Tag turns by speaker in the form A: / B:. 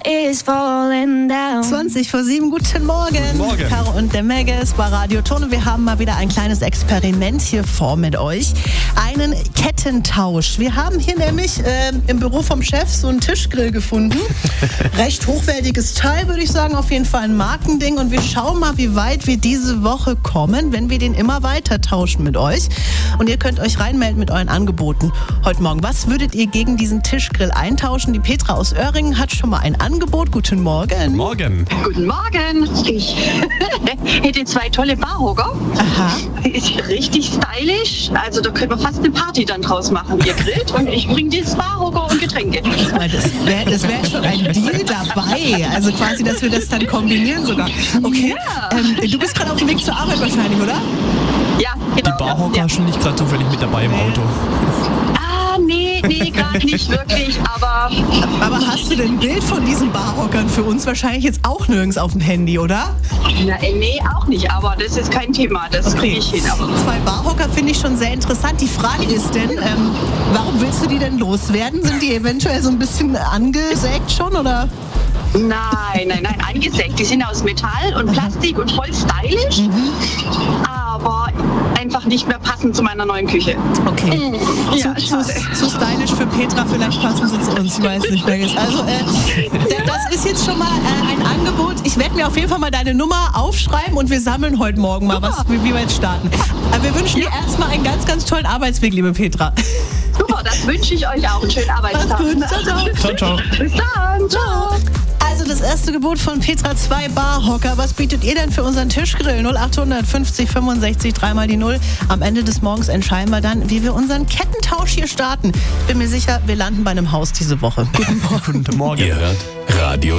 A: is falling down.
B: 20:07, guten Morgen.
C: Guten Morgen.
B: Caro und der Megas bei Radio Ton. Wir haben mal wieder ein kleines Experiment hier vor mit euch. Einen Kettentausch. Wir haben hier nämlich im Büro vom Chef so einen Tischgrill gefunden. Recht hochwertiges Teil, würde ich sagen. Auf jeden Fall ein Markending. Und wir schauen mal, wie weit wir diese Woche kommen, wenn wir den immer weiter tauschen mit euch. Und ihr könnt euch reinmelden mit euren Angeboten heute Morgen. Was würdet ihr gegen diesen Tischgrill eintauschen? Die Petra aus Oerringen hat schon mal ein Angebot. Guten Morgen.
C: Morgen.
D: Guten Morgen. Ich hätte 2 tolle Barhocker.
B: Aha.
D: Ist richtig stylisch. Also da können wir fast eine Party dann draus machen. Ihr grillt und ich bringe dieses Barhocker und Getränke.
B: Das wäre schon ein Deal dabei. Also quasi, dass wir das dann kombinieren sogar. Okay.
D: Ja.
B: Du bist gerade auf dem Weg zur Arbeit wahrscheinlich, oder?
D: Ja, genau.
C: Die Barhocker
D: Ja.
C: schon nicht gerade zufällig mit dabei im Auto.
D: Nee, gerade nicht wirklich, aber
B: Aber hast du denn ein Bild von diesen Barhockern für uns wahrscheinlich jetzt auch nirgends auf dem Handy, oder?
D: nee, auch nicht. Aber das ist kein Thema. Das kriege ich hin. Aber
B: 2 Barhocker finde ich schon sehr interessant. Die Frage ist denn, warum willst du die denn loswerden? Sind die eventuell so ein bisschen angesägt schon, oder?
D: Nein, angesägt. Die sind aus Metall und Plastik und voll stylisch, aber einfach nicht mehr passend zu meiner neuen Küche.
B: Okay.
D: Ja, schade.
B: Zu stylisch für Petra, vielleicht passen sie zu uns, ich weiß nicht mehr. Also, das ist jetzt schon mal ein Angebot. Ich werde mir auf jeden Fall mal deine Nummer aufschreiben und wir sammeln heute Morgen mal, wie wir jetzt starten. Aber wir wünschen dir erstmal einen ganz, ganz tollen Arbeitsweg, liebe Petra.
D: Super, das wünsche ich euch auch. Einen schönen Arbeitstag.
B: Mach's gut. Ciao, ciao.
C: Ciao, ciao.
D: Bis dann. Ciao.
B: Also das erste Gebot von Petra, 2 Barhocker. Was bietet ihr denn für unseren Tischgrill? 0800 50 65 3 die 0. Am Ende des Morgens entscheiden wir dann, wie wir unseren Kettentausch hier starten. Bin mir sicher, wir landen bei einem Haus diese Woche. Guten Morgen.
C: Guten Morgen.
E: Ihr hört Radio